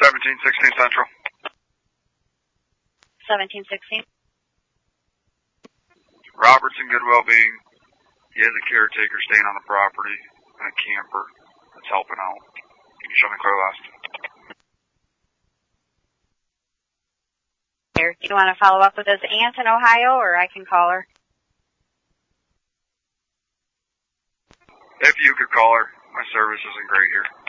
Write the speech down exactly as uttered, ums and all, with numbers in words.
seventeen sixteen Central. seventeen sixteen. Robertson Good Well-Being. He has a caretaker staying on the property and a camper that's helping out. Can you show me clear last? Here, do you want to follow up with his aunt in Ohio, or I can call her? If you could call her. My service isn't great here.